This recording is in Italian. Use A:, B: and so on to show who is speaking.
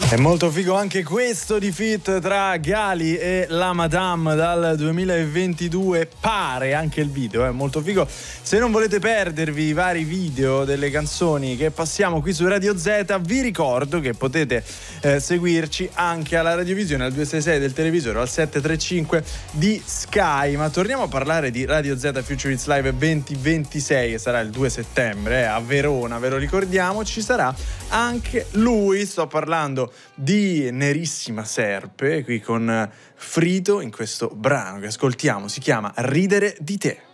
A: È molto figo anche questo di feat tra Gali e la Madame dal 2022, pare anche il video, è molto figo. Se non volete perdervi i vari video delle canzoni che passiamo qui su Radio Z, vi ricordo che potete seguirci anche alla radiovisione al 266 del televisore o al 735 di Sky. Ma torniamo a parlare di Radio Z Future Hits Live 2026, che sarà il 2 settembre a Verona, ve lo ricordiamo. Ci sarà anche lui, sto parlando di Nerissima Serpe, qui con Frito in questo brano che ascoltiamo, si chiama Ridere di te.